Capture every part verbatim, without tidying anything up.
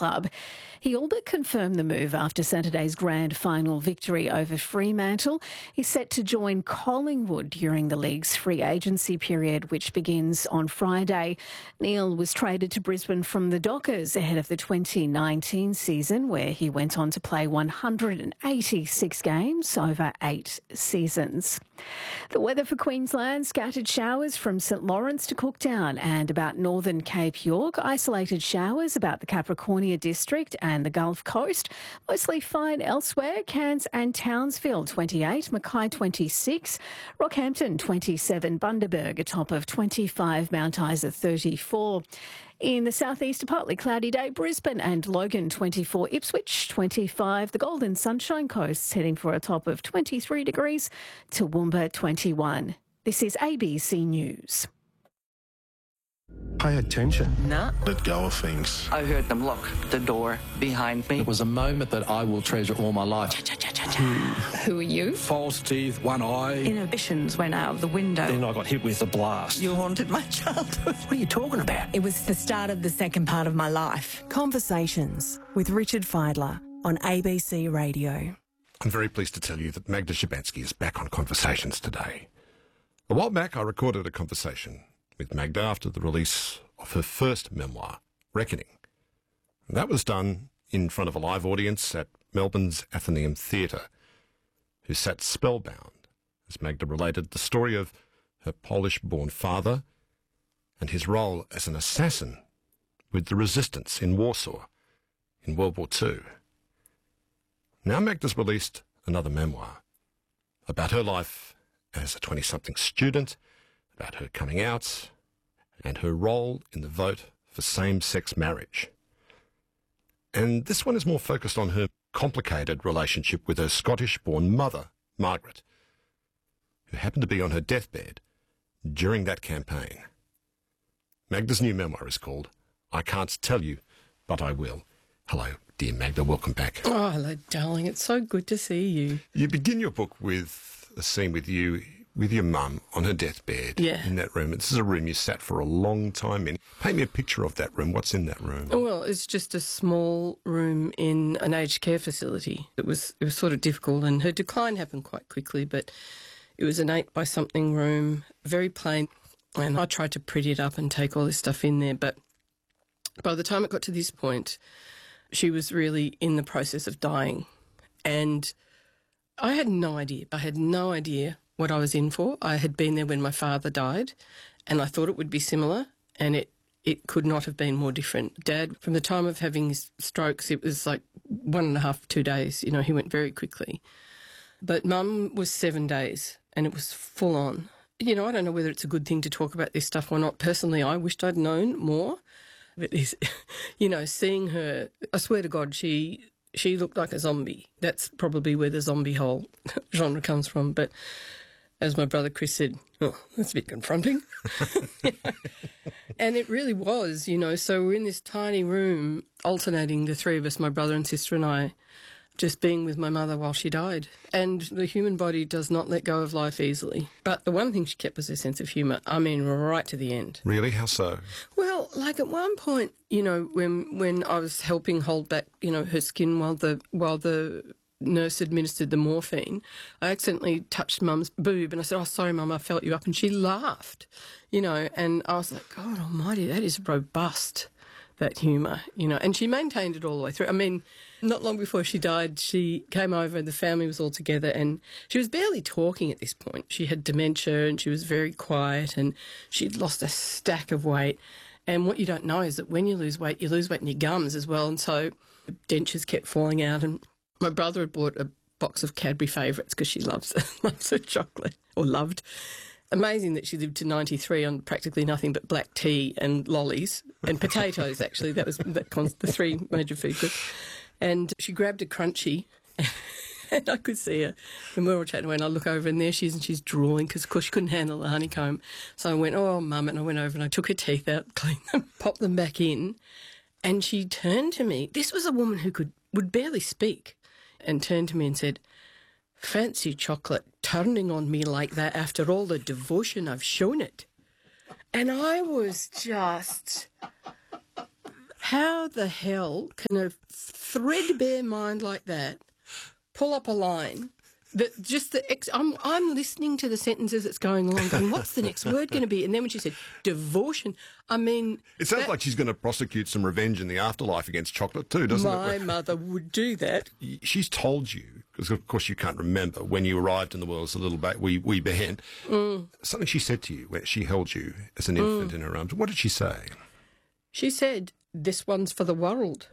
club. He all but confirmed the move after Saturday's grand final victory over Fremantle. He's set to join Collingwood during the league's free agency period, which begins on Friday. Neil was traded to Brisbane from the Dockers ahead of the twenty nineteen season, where he went on to play one hundred eighty-six games over eight seasons. The weather for Queensland: scattered showers from St Lawrence to Cooktown and about northern Cape York, isolated showers about the Capricornia district and the Gulf Coast. Mostly fine elsewhere: Cairns and Townsville twenty-eight, Mackay twenty-six, Rockhampton twenty-seven, Bundaberg a top of twenty-five, Mount Isa thirty-four. In the southeast, a partly cloudy day: Brisbane and Logan twenty-four, Ipswich twenty-five, the Golden Sunshine Coast heading for a top of twenty-three degrees, Toowoomba twenty-one. This is A B C News. Pay attention. Nah. Let go of things. I heard them lock the door behind me. It was a moment that I will treasure all my life. Who are you? False teeth, one eye. Inhibitions went out of the window. Then I got hit with a blast. You haunted my childhood. What are you talking about? It was the start of the second part of my life. Conversations with Richard Fidler on A B C Radio. I'm very pleased to tell you that Magda Szubanski is back on Conversations today. A while back, I recorded a conversation with Magda after the release of her first memoir, Reckoning. And that was done in front of a live audience at Melbourne's Athenaeum Theatre, who sat spellbound as Magda related the story of her Polish-born father and his role as an assassin with the resistance in Warsaw in World War Two. Now Magda's released another memoir about her life as a twenty-something student, about her coming out, and her role in the vote for same-sex marriage. And this one is more focused on her complicated relationship with her Scottish-born mother, Margaret, who happened to be on her deathbed during that campaign. Magda's new memoir is called I Can't Tell You, But I Will. Hello, dear Magda, welcome back. Oh, hello, darling. It's so good to see you. You begin your book with a scene with you with your mum on her deathbed yeah. in that room. This is a room you sat for a long time in. Paint me a picture of that room. What's in that room? Well, it's just a small room in an aged care facility. It was it was sort of difficult, and her decline happened quite quickly, but it was an eight by something room, very plain, and I tried to pretty it up and take all this stuff in there, but by the time it got to this point, she was really in the process of dying, and I had no idea. I had no idea what I was in for. I had been there when my father died, and I thought it would be similar, and it, it could not have been more different. Dad, from the time of having his strokes, it was like one and a half, two days. You know, he went very quickly. But Mum was seven days, and it was full on. You know, I don't know whether it's a good thing to talk about this stuff or not. Personally, I wished I'd known more. But, you know, seeing her, I swear to God, she she looked like a zombie. That's probably where the zombie whole genre comes from. But as my brother Chris said, oh, that's a bit confronting. And it really was, you know. So we're in this tiny room, alternating, the three of us, my brother and sister and I, just being with my mother while she died. And the human body does not let go of life easily. But the one thing she kept was her sense of humour. I mean, right to the end. Really? How so? Well, like at one point, you know, when when I was helping hold back, you know, her skin while the while the nurse administered the morphine, I accidentally touched Mum's boob and I said, oh, sorry, Mum, I felt you up. And she laughed, you know, and I was like, God almighty, that is robust, that humour, you know. And she maintained it all the way through. I mean, not long before she died, she came over and the family was all together, and she was barely talking at this point. She had dementia and she was very quiet, and she'd lost a stack of weight. And what you don't know is that when you lose weight, you lose weight in your gums as well. And so the dentures kept falling out, and my brother had bought a box of Cadbury Favourites because she loves loves her chocolate, or loved. Amazing that she lived to ninety-three on practically nothing but black tea and lollies and potatoes, actually. That was that cons- the three major food groups. And she grabbed a Crunchie, and I could see her. And we were all chatting away, and I look over, and there she is, and she's drooling because, of course, she couldn't handle the honeycomb. So I went, oh, Mum, and I went over and I took her teeth out, cleaned them, popped them back in, and she turned to me. This was a woman who could would barely speak, and turned to me and said, fancy chocolate turning on me like that after all the devotion I've shown it. And I was just How the hell can a threadbare mind like that pull up a line that just the ex- I'm I'm listening to the sentences that's going along, going, what's the next word going to be? And then when she said devotion, I mean, It sounds that- like she's going to prosecute some revenge in the afterlife against chocolate too, doesn't my it? mother would do that. She's told you, because of course you can't remember, when you arrived in the world as a little ba- wee, wee behan, Mm. something she said to you when she held you as an infant in her arms. What did she say? She said, "This one's for the world,"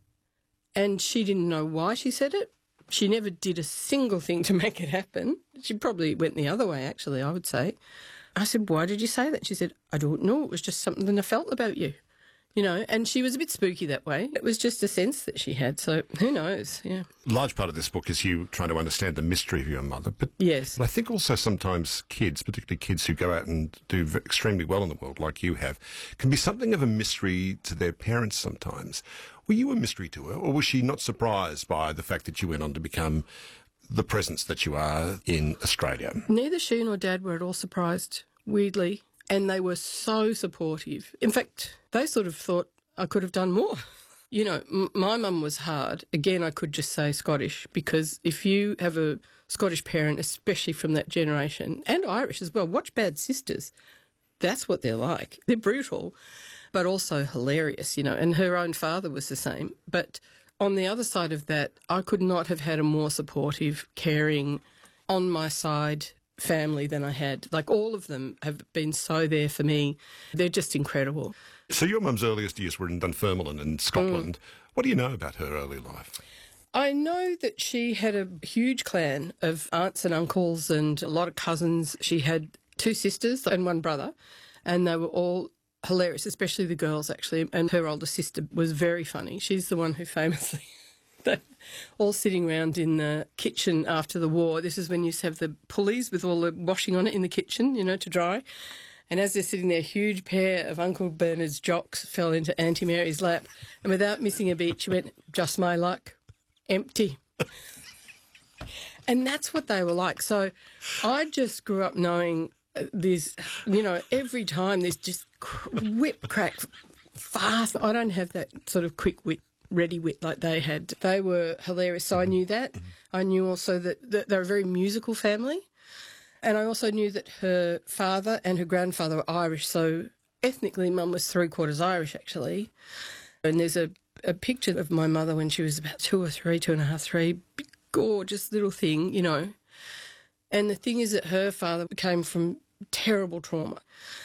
and she didn't know why she said it. She never did a single thing to make it happen. She probably went the other way, actually, I would say. I said, "Why did you say that?" She said, "I don't know. It was just something I felt about you." You know, and she was a bit spooky that way. It was just a sense that she had. So who knows? Yeah. A large part of this book is you trying to understand the mystery of your mother. But, Yes. but I think also sometimes kids, particularly kids who go out and do v- extremely well in the world, like you have, can be something of a mystery to their parents sometimes. Were you a mystery to her, or was she not surprised by the fact that you went on to become the presence that you are in Australia? Neither she nor Dad were at all surprised, weirdly, and they were so supportive. In fact, they sort of thought I could have done more. You know, m- my mum was hard. Again, I could just say Scottish, because if you have a Scottish parent, especially from that generation, and Irish as well, watch Bad Sisters. That's what they're like. They're brutal, but also hilarious, you know, and her own father was the same. But on the other side of that, I could not have had a more supportive, caring, on my side family than I had. Like, all of them have been so there for me. They're just incredible. So your mum's earliest years were in Dunfermline in Scotland. What do you know about her early life? I know that she had a huge clan of aunts and uncles and a lot of cousins. She had two sisters and one brother, and they were all hilarious, especially the girls, actually. And her older sister was very funny. She's the one who famously... They all sitting around in the kitchen after the war. This is when you used to have the pulleys with all the washing on it in the kitchen, you know, to dry. And as they're sitting there, a huge pair of Uncle Bernard's jocks fell into Auntie Mary's lap. And without missing a beat, she went, "Just my luck, empty." And that's what they were like. So I just grew up knowing this, you know, every time there's just whip crack fast. I don't have that sort of quick wit, ready wit like they had. They were hilarious. So I knew that. I knew also that, that they're a very musical family. And I also knew that her father and her grandfather were Irish. So ethnically, Mum was three quarters Irish, actually. And there's a, a picture of my mother when she was about two or three, two and a half, three. Big, gorgeous little thing, you know. And the thing is that her father came from terrible trauma.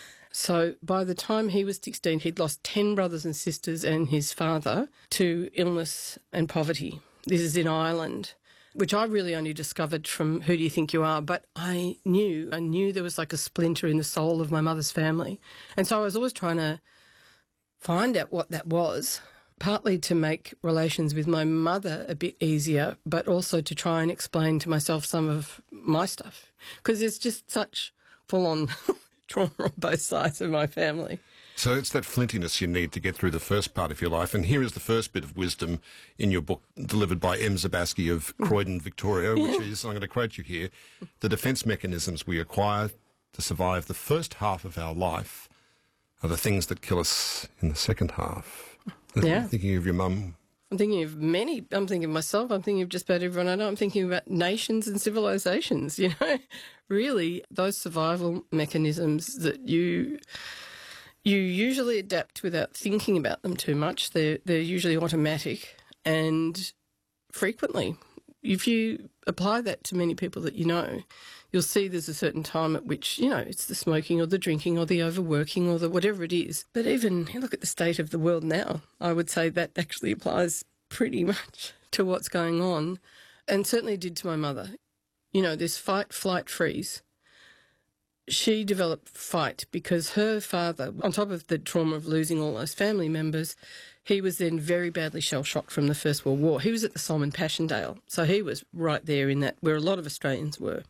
So by the time he was sixteen, he'd lost ten brothers and sisters and his father to illness and poverty. This is in Ireland, which I really only discovered from Who Do You Think You Are? But I knew, I knew there was like a splinter in the soul of my mother's family. And so I was always trying to find out what that was, partly to make relations with my mother a bit easier, but also to try and explain to myself some of my stuff. Because there's just such full-on trauma on both sides of my family. So it's that flintiness you need to get through the first part of your life. And here is the first bit of wisdom in your book, delivered by M. Zabaski of Croydon, Victoria, which is, I'm going to quote you here, "The defence mechanisms we acquire to survive the first half of our life are the things that kill us in the second half." Yeah. Thinking of your mum. I'm thinking of many. I'm thinking of myself. I'm thinking of just about everyone I know. I'm thinking about nations and civilisations, you know. Really, those survival mechanisms that you you usually adapt without thinking about them too much. They're, they're usually automatic, and frequently, if you apply that to many people that you know, you'll see there's a certain time at which, you know, it's the smoking or the drinking or the overworking or the whatever it is. But even, you look at the state of the world now, I would say that actually applies pretty much to what's going on, and certainly did to my mother. You know, this fight, flight, freeze. She developed fight because her father, on top of the trauma of losing all those family members, he was then very badly shell-shocked from the First World War. He was at the Solomon Passchendaele, so he was right there in that, where a lot of Australians were.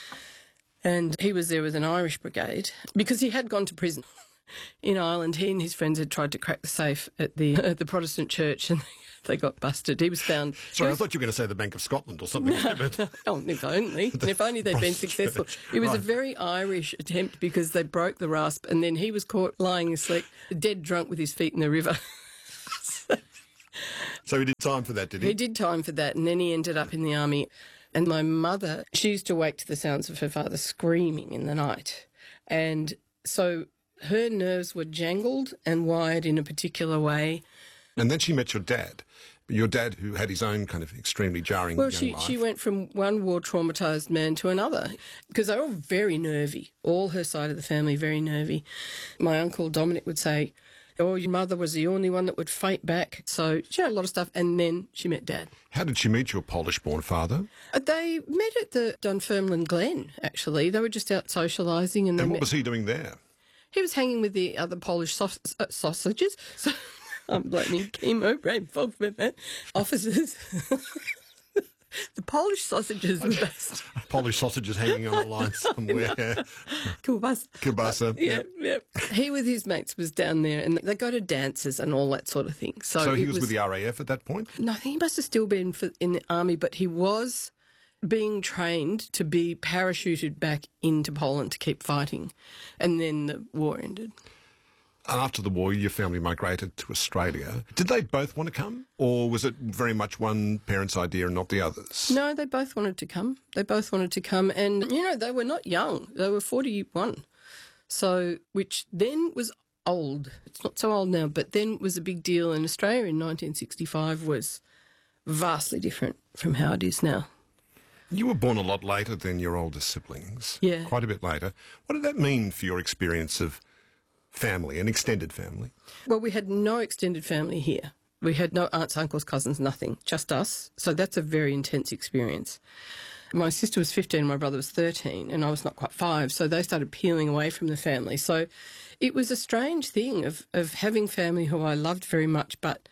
And he was there with an Irish brigade because he had gone to prison in Ireland. He and his friends had tried to crack the safe at the at the Protestant church, and they got busted. He was found... Sorry, was, I thought you were going to say the Bank of Scotland or something. No, but... no, oh, if only. And if only they'd been successful. It was Right. a very Irish attempt because they broke the rasp, and then he was caught lying asleep, dead drunk with his feet in the river. So he did time for that, did he? He did time for that, and then he ended up in the army. And my mother, she used to wake to the sounds of her father screaming in the night. And so her nerves were jangled and wired in a particular way. And then she met your dad. Your dad, who had his own kind of extremely jarring Well, young she, life. she went from one war-traumatised man to another because they were all very nervy. All her side of the family, very nervy. My uncle Dominic would say, oh, your mother was the only one that would fight back. So she had a lot of stuff. And then she met Dad. How did she meet your Polish-born father? Uh, They met at the Dunfermline Glen, actually. They were just out socialising. And, they And what met- was he doing there? He was hanging with the other Polish saus- uh, sausages. So I'm blaming chemo, brain fog, man. Officers. The Polish sausages were best. Polish sausages hanging on a line somewhere. Kielbasa. Kielbasa. Yeah, yeah. He with his mates was down there and they go to dances and all that sort of thing. So, So he it was, with the R A F at that point? No, I think he must have still been for, in the army, but he was being trained to be parachuted back into Poland to keep fighting. And then the war ended. And after the war, your family migrated to Australia. Did they both want to come? Or was it very much one parent's idea and not the other's? No, they both wanted to come. They both wanted to come. And, you know, they were not young. They were forty-one. So, which then was old. It's not so old now, but then was a big deal in Australia in nineteen sixty-five was vastly different from how it is now. You were born a lot later than your older siblings. Yeah. Quite a bit later. What did that mean for your experience of family, an extended family? Well, we had no extended family here. We had no aunts, uncles, cousins, nothing, just us. So that's a very intense experience. My sister was fifteen, my brother was thirteen, and I was not quite five, so they started peeling away from the family. So it was a strange thing of, of having family who I loved very much, but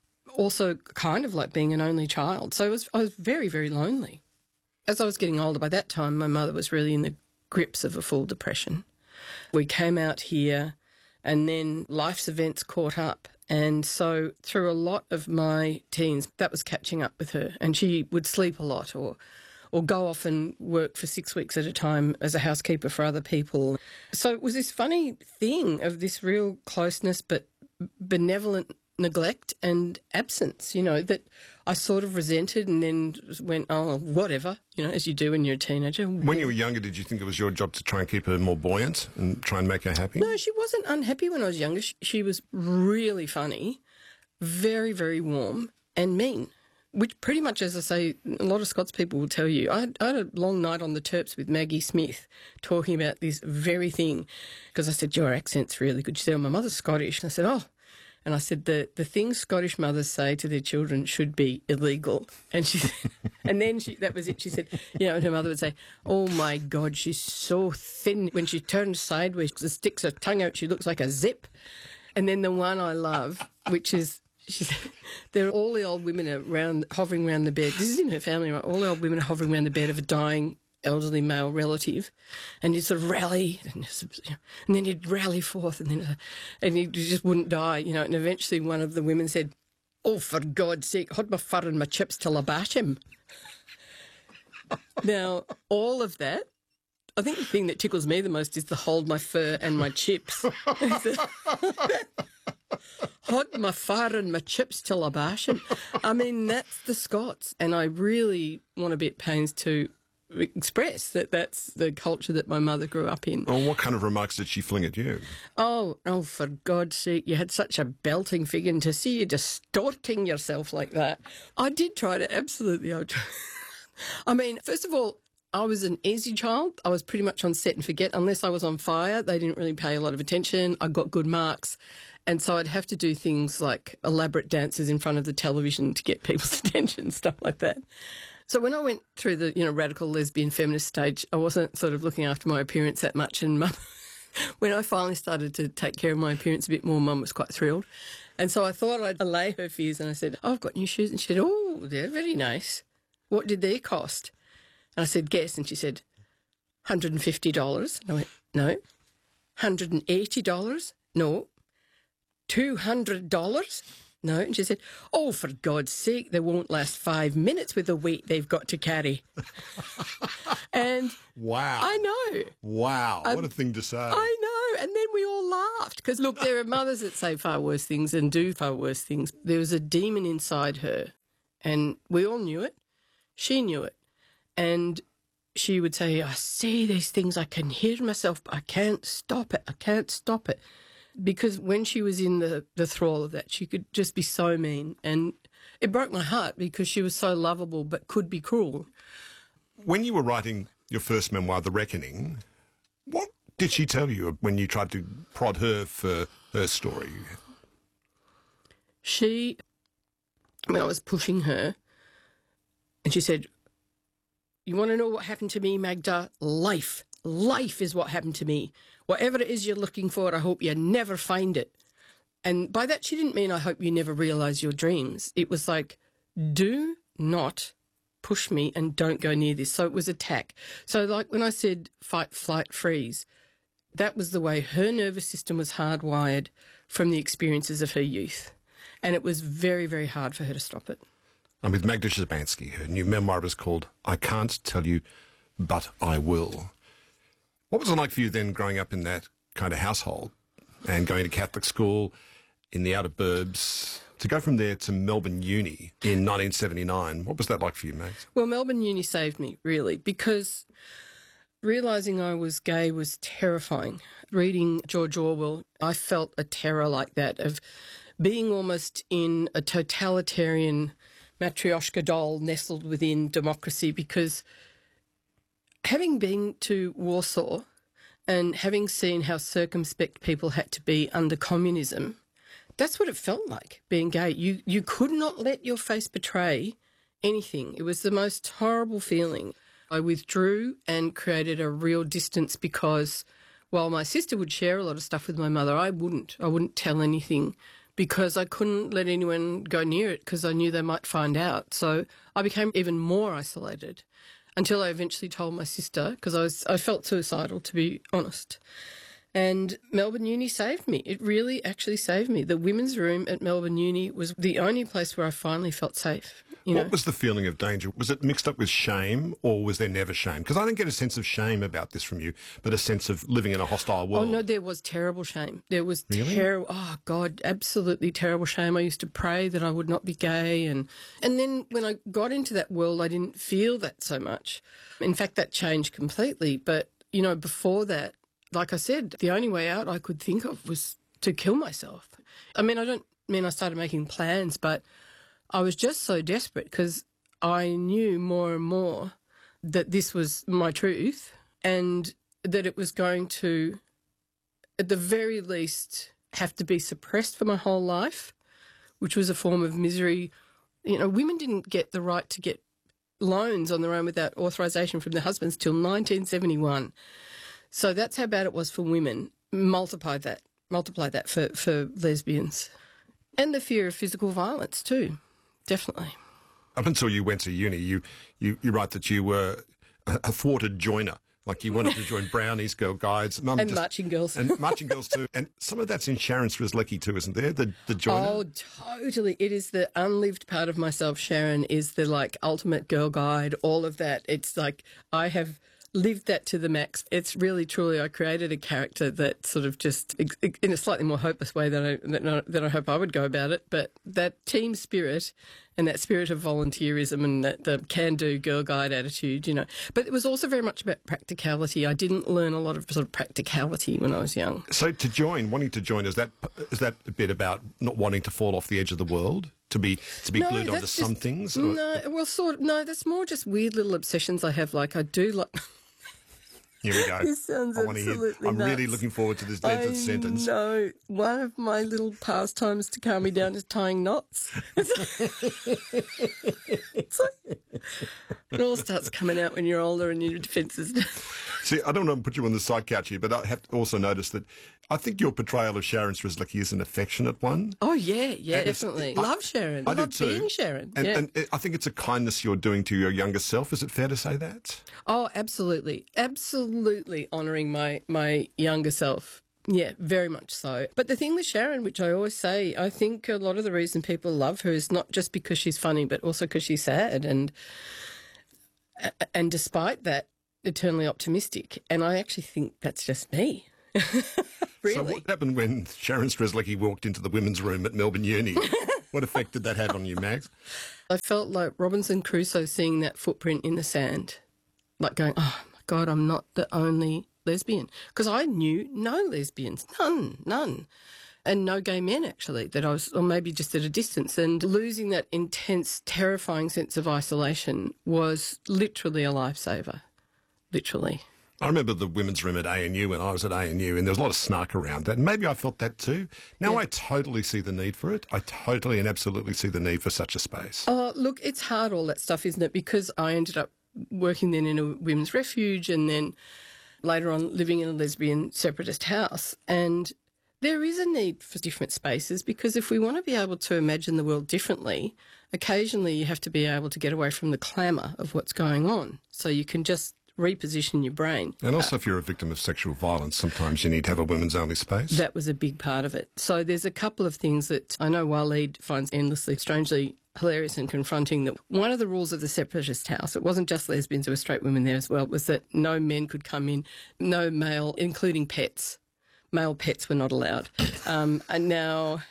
also kind of like being an only child. So it was, I was very, very lonely. As I was getting older, by that time, my mother was really in the grips of a full depression. We came out here, and then life's events caught up. And so through a lot of my teens, that was catching up with her. And she would sleep a lot or or go off and work for six weeks at a time as a housekeeper for other people. So it was this funny thing of this real closeness but benevolent neglect and absence, you know, that I sort of resented and then went, oh, whatever, you know, as you do when you're a teenager. When you were younger, did you think it was your job to try and keep her more buoyant and try and make her happy? No, she wasn't unhappy when I was younger. She, she was really funny, very, very warm and mean, which pretty much, as I say, a lot of Scots people will tell you. I had, I had a long night on the Terps with Maggie Smith talking about this very thing because I said, your accent's really good. She said, oh, my mother's Scottish. And I said, oh. And I said, the, the things Scottish mothers say to their children should be illegal. And she, and then she, that was it. She said, you know, and her mother would say, oh, my God, she's so thin. When she turns sideways, she sticks her tongue out, she looks like a zip. And then the one I love, which is, she said, there are all the old women around, hovering around the bed. This is in her family, right? All the old women are hovering around the bed of a dying elderly male relative, and he'd sort of rally, and, and then he'd rally forth, and then uh, and he just wouldn't die, you know. And eventually, one of the women said, "Oh, for God's sake, hold my fur and my chips till I bash him." Now, all of that, I think the thing that tickles me the most is the hold my fur and my chips. Hold my fur and my chips till I bash him. I mean, that's the Scots, and I really want to be at pains to express that that's the culture that my mother grew up in. Well, what kind of remarks did she fling at you? Oh, oh, for God's sake, you had such a belting figure, and to see you distorting yourself like that. I did try to, absolutely. I, I mean, first of all, I was an easy child. I was pretty much on set and forget. Unless I was on fire, they didn't really pay a lot of attention. I got good marks. And so I'd have to do things like elaborate dances in front of the television to get people's attention, stuff like that. So when I went through the, you know, radical lesbian feminist stage, I wasn't sort of looking after my appearance that much. And Mum, when I finally started to take care of my appearance a bit more, Mum was quite thrilled. And so I thought I'd allay her fears, and I said, oh, I've got new shoes. And she said, oh, they're very nice. What did they cost? And I said, guess. And she said, one hundred fifty dollars. And I went, no. one hundred eighty dollars? No. two hundred dollars? No. And she said, oh, for God's sake, they won't last five minutes with the weight they've got to carry. And Wow. I know. Wow. Um, what a thing to say. I And then we all laughed because, look, there are mothers that say far worse things and do far worse things. There was a demon inside her and we all knew it. She knew it. And she would say, I see these things, I can hear myself, but I can't stop it. I can't stop it. Because when she was in the, the thrall of that, she could just be so mean. And it broke my heart because she was so lovable but could be cruel. When you were writing your first memoir, The Reckoning, what did she tell you when you tried to prod her for her story? She, when I was pushing her, and she said, you want to know what happened to me, Magda? Life. Life is what happened to me. Whatever it is you're looking for, I hope you never find it. And by that, she didn't mean I hope you never realise your dreams. It was like, do not push me and don't go near this. So it was attack. So like when I said fight, flight, freeze, that was the way her nervous system was hardwired from the experiences of her youth. And it was very, very hard for her to stop it. I'm with Magda Szubanski. Her new memoir is called I Can't Tell You, But I Will. What was it like for you then growing up in that kind of household and going to Catholic school in the outer burbs, to go from there to Melbourne Uni in nineteen seventy-nine? What was that like for you, Mags? Well, Melbourne Uni saved me, really, because realising I was gay was terrifying. Reading George Orwell, I felt a terror like that of being almost in a totalitarian Matryoshka doll nestled within democracy, because having been to Warsaw and having seen how circumspect people had to be under communism, that's what it felt like, being gay. You you could not let your face betray anything. It was the most horrible feeling. I withdrew and created a real distance because while my sister would share a lot of stuff with my mother, I wouldn't. I wouldn't tell anything because I couldn't let anyone go near it because I knew they might find out. So I became even more isolated until I eventually told my sister, because I was I felt suicidal, to be honest. And Melbourne Uni saved me. It really actually saved me. The women's room at Melbourne Uni was the only place where I finally felt safe. You know? What was the feeling of danger? Was it mixed up with shame, or was there never shame? Because I don't get a sense of shame about this from you, but a sense of living in a hostile world. Oh, no, there was terrible shame. There was Really? terrible, oh, God, absolutely terrible shame. I used to pray that I would not be gay. And, and then when I got into that world, I didn't feel that so much. In fact, that changed completely. But, you know, before that, like I said, the only way out I could think of was to kill myself. I mean, I don't mean I started making plans, but I was just so desperate because I knew more and more that this was my truth and that it was going to, at the very least, have to be suppressed for my whole life, which was a form of misery. You know, women didn't get the right to get loans on their own without authorisation from their husbands till nineteen seventy-one. So that's how bad it was for women. Multiply that, multiply that for, for lesbians. And the fear of physical violence too, definitely. Up until you went to uni, you, you, you write that you were a, a thwarted joiner. Like you wanted to join Brownies, Girl Guides. Mum And just- marching girls. And marching girls too. And some of that's in Sharon Strzelecki too, isn't there? The, the joiner? Oh, totally. It is the unlived part of myself. Sharon is the like ultimate girl guide, all of that. It's like I have lived that to the max. It's really, truly, I created a character that sort of just, in a slightly more hopeless way than I, than I, than I hope I would go about it, but that team spirit and that spirit of volunteerism and that the can-do girl guide attitude, you know. But it was also very much about practicality. I didn't learn a lot of sort of practicality when I was young. So to join, wanting to join, is that is that a bit about not wanting to fall off the edge of the world? To be to be No, glued onto that's some just- things? Or- No, well, sort of, no, that's more just weird little obsessions I have. Like I do like... Here we go. This sounds I want to hear. absolutely I'm really nuts. looking forward to this I Bedford sentence. know. One of my little pastimes to calm me down is tying knots. It's like, it all starts coming out when you're older and your defences. See, I don't want to put you on the side couch here, but I have to also notice that I think your portrayal of Sharon Strzelecki is an affectionate one. Oh, yeah, yeah, And it's- definitely. I- Love Sharon. I do Love too. being Sharon. And, yeah. and I think it's a kindness you're doing to your younger self. Is it fair to say that? Oh, absolutely. Absolutely honouring my, my younger self. Yeah, very much so. But the thing with Sharon, which I always say, I think a lot of the reason people love her is not just because she's funny, but also because she's sad and and despite that, eternally optimistic. And I actually think that's just me. Really? So what happened when Sharon Strzelecki walked into the women's room at Melbourne Uni? What effect did that have on you, Mags? I felt like Robinson Crusoe seeing that footprint in the sand, like going, oh, my God, I'm not the only lesbian. Because I knew no lesbians, none, none. And no gay men, actually, that I was, or maybe just at a distance. And losing that intense, terrifying sense of isolation was literally a lifesaver, literally. I remember the women's room at A N U when I was at A N U, and there was a lot of snark around that. And maybe I felt that too. Now Yeah. I totally see the need for it. I totally and absolutely see the need for such a space. Oh, look, it's hard, all that stuff, isn't it? Because I ended up working then in a women's refuge and then later on living in a lesbian separatist house. And there is a need for different spaces because if we want to be able to imagine the world differently, occasionally you have to be able to get away from the clamour of what's going on. So you can just reposition your brain. And also, if you're a victim of sexual violence, sometimes you need to have a women's only space. That was a big part of it. So there's a couple of things that I know Waleed finds endlessly, strangely hilarious and confronting. That one of the rules of the separatist house, it wasn't just lesbians, there were straight women there as well, was that no men could come in, no male, including pets. Male pets were not allowed. Um, and now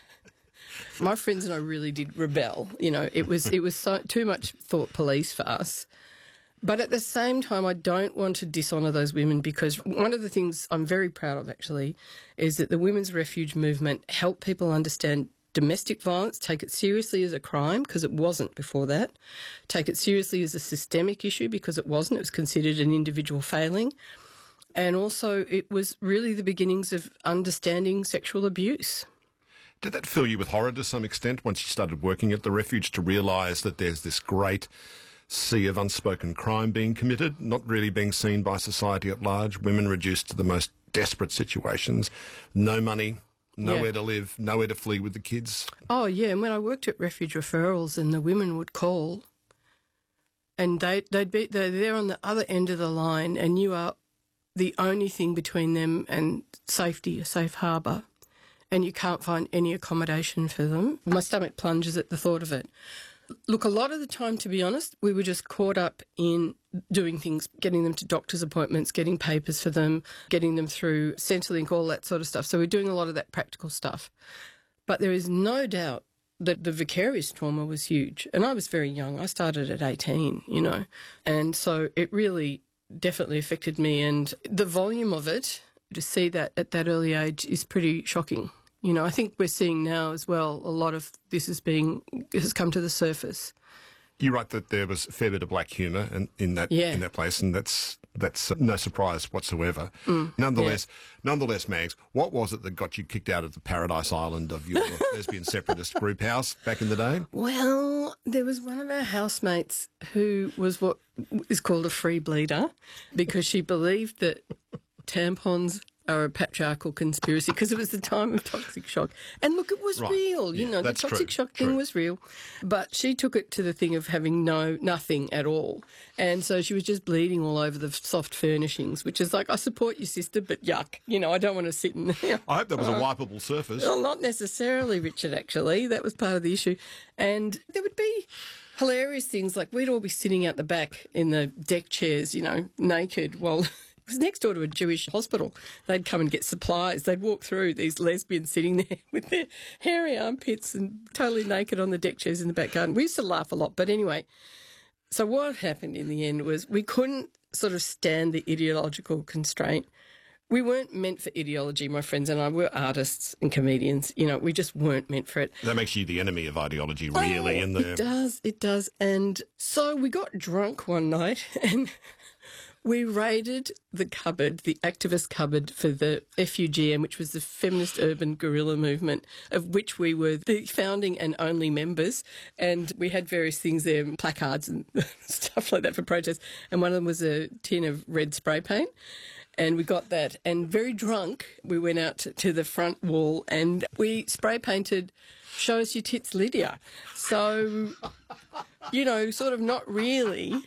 my friends and I really did rebel. You know, it was it was so, too much thought police for us. But at the same time, I don't want to dishonour those women because one of the things I'm very proud of, actually, is that the women's refuge movement helped people understand domestic violence, take it seriously as a crime, because it wasn't before that, take it seriously as a systemic issue, because it wasn't. It was considered an individual failing. And also it was really the beginnings of understanding sexual abuse. Did that fill you with horror to some extent once you started working at the refuge to realise that there's this great sea of unspoken crime being committed, not really being seen by society at large, women reduced to the most desperate situations, no money, nowhere Yeah. to live, nowhere to flee with the kids? Oh, yeah, and when I worked at refuge referrals and the women would call and they, they'd be they're there on the other end of the line and you are the only thing between them and safety, a safe harbour, and you can't find any accommodation for them. My stomach plunges at the thought of it. Look, a lot of the time, to be honest, we were just caught up in doing things, getting them to doctor's appointments, getting papers for them, getting them through Centrelink, all that sort of stuff. So we're doing a lot of that practical stuff. But there is no doubt that the vicarious trauma was huge. And I was very young. I started at eighteen, you know. And so it really definitely affected me. And the volume of it, to see that at that early age is pretty shocking. You know, I think we're seeing now as well a lot of this is being has come to the surface. You write that there was a fair bit of black humour in, in that Yeah. in that place, and that's that's no surprise whatsoever. Mm, nonetheless, nonetheless, Mags, what was it that got you kicked out of the paradise island of your lesbian separatist group house back in the day? Well, there was one of our housemates who was what is called a free bleeder because she believed that tampons are a patriarchal conspiracy because it was the time of toxic shock. And look, it was Right. real. You Yeah, know, the that's toxic true, shock thing true. was real. But she took it to the thing of having no nothing at all. And so she was just bleeding all over the soft furnishings, which is like, I support your sister, but yuck. You know, I don't want to sit in there. I hope that was a wipeable surface. Well, not necessarily, Richard, actually. That was part of the issue. And there would be hilarious things like we'd all be sitting out the back in the deck chairs, you know, naked while... It was next door to a Jewish hospital. They'd come and get supplies. They'd walk through, these lesbians sitting there with their hairy armpits and totally naked on the deck chairs in the back garden. We used to laugh a lot. But anyway, so what happened in the end was we couldn't sort of stand the ideological constraint. We weren't meant for ideology, my friends and I. We're artists and comedians. You know, we just weren't meant for it. That makes you the enemy of ideology, really. Oh, in the It does, it does. And so we got drunk one night and... we raided the cupboard, the activist cupboard for the F U G M, which was the feminist urban guerrilla movement, of which we were the founding and only members. And we had various things there, placards and stuff like that for protests. And one of them was a tin of red spray paint. And we got that. And very drunk, we went out to, to the front wall and we spray painted "Show us your tits, Lydia." So, you know, sort of not really...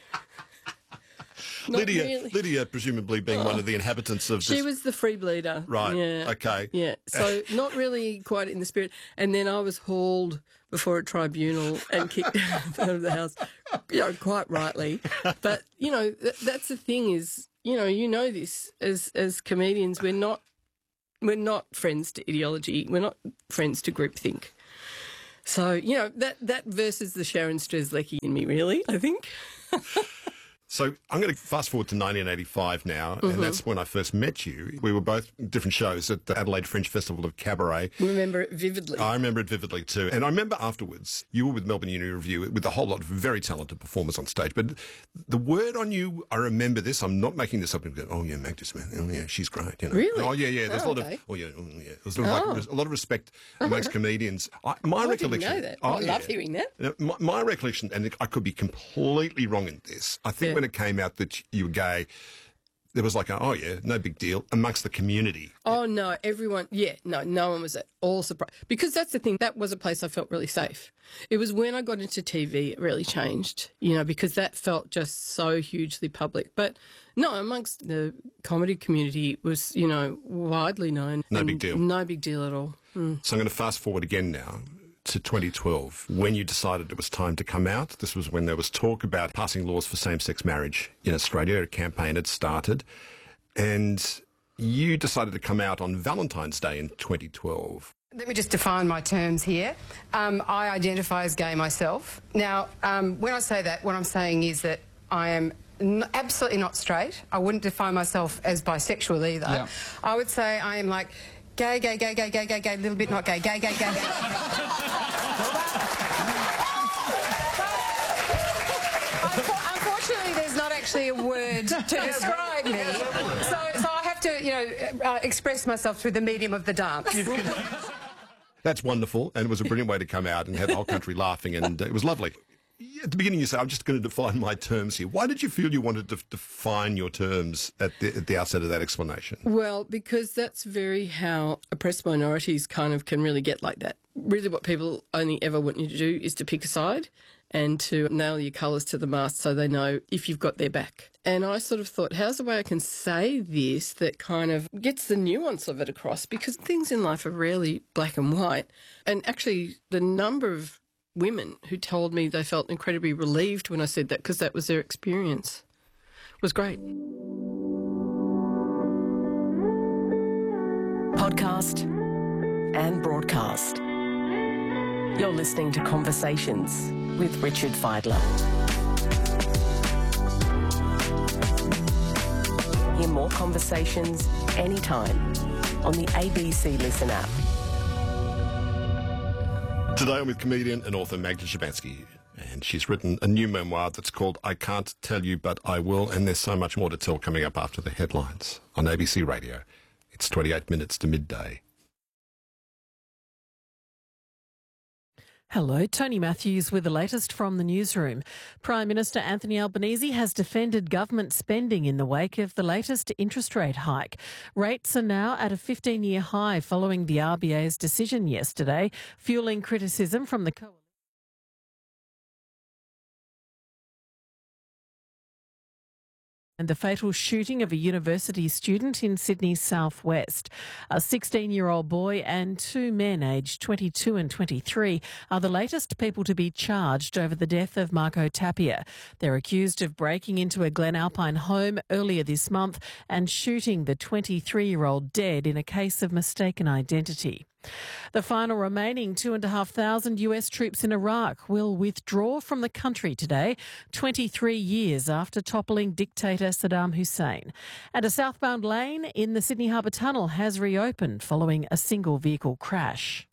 Not Lydia, really. Lydia, presumably being one of the inhabitants of this. She was the free bleeder. Right, Yeah. okay. Yeah. So not really quite in the spirit. And then I was hauled before a tribunal and kicked out of the house, you know, quite rightly. But, you know, th- that's the thing is, you know, you know this, as, as comedians, we're not we're not friends to ideology. We're not friends to groupthink. So, you know, that, that versus the Sharon Strzelecki in me, really, I think. So I'm going to fast forward to nineteen eighty-five now, Mm-hmm. and that's when I first met you. We were both in different shows at the Adelaide Fringe Festival of Cabaret. Remember it vividly. I remember it vividly too. And I remember afterwards, you were with Melbourne Uni Review with a whole lot of very talented performers on stage. But the word on you, I remember this, I'm not making this up. And go, oh, yeah, Magda Smith. Oh, yeah, she's great. You know. Really? Oh, yeah, yeah. There's Oh, a lot okay. of, oh, yeah, oh, yeah. There's sort of Oh. like, a lot of respect amongst comedians. I, my I recollection. didn't know that. Oh, I love yeah. hearing that. Now, My, my recollection, and I could be completely wrong in this, I think Yeah. when it came out that you were gay, there was like, a, oh, yeah, no big deal amongst the community. Oh, no, everyone, yeah, no, no one was at all surprised. Because that's the thing, that was a place I felt really safe. It was when I got into T V it really changed, you know, because that felt just so hugely public. But no, amongst the comedy community, it was, you know, widely known. No and big deal. No big deal at all. Mm. So I'm going to fast forward again now to twenty twelve, when you decided it was time to come out. This was when there was talk about passing laws for same-sex marriage in Australia. A campaign had started, and you decided to come out on Valentine's Day in twenty twelve. Let me just define my terms here. Um, I identify as gay myself. Now, um, when I say that, what I'm saying is that I am n- absolutely not straight. I wouldn't define myself as bisexual either. Yeah. I would say I am like gay, gay, gay, gay, gay, gay, gay, a little bit not gay, gay, gay, gay, gay. Unfor- Unfortunately, there's not actually a word to describe me. So, so I have to, you know, uh, express myself through the medium of the dance. That's wonderful, and it was a brilliant way to come out and have the whole country laughing, and uh, it was lovely. At the beginning, you said, I'm just going to define my terms here. Why did you feel you wanted to define your terms at the, at the outset of that explanation? Well, because that's very how oppressed minorities kind of can really get like that. Really what people only ever want you to do is to pick a side and to nail your colours to the mast so they know if you've got their back. And I sort of thought, how's the way I can say this that kind of gets the nuance of it across? Because things in life are rarely black and white. And actually, the number of women who told me they felt incredibly relieved when I said that because that was their experience was great. Podcast and broadcast. You're listening to Conversations with Richard Fidler. Hear more conversations anytime on the A B C Listen app. Today I'm with comedian and author Magda Szubanski, and she's written a new memoir that's called I Can't Tell You But I Will, and there's so much more to tell coming up after the headlines on A B C Radio. It's twenty-eight minutes to midday. Hello, Tony Matthews with the latest from the newsroom. Prime Minister Anthony Albanese has defended government spending in the wake of the latest interest rate hike. Rates are now at a fifteen-year high following the R B A's decision yesterday, fueling criticism from the coalition. And the fatal shooting of a university student in Sydney's southwest. A sixteen-year-old boy and two men aged twenty-two and twenty-three are the latest people to be charged over the death of Marco Tapia. They're accused of breaking into a Glen Alpine home earlier this month and shooting the twenty-three-year-old dead in a case of mistaken identity. The final remaining two and a half thousand U S troops in Iraq will withdraw from the country today, twenty-three years after toppling dictator Saddam Hussein. And a southbound lane in the Sydney Harbour Tunnel has reopened following a single vehicle crash.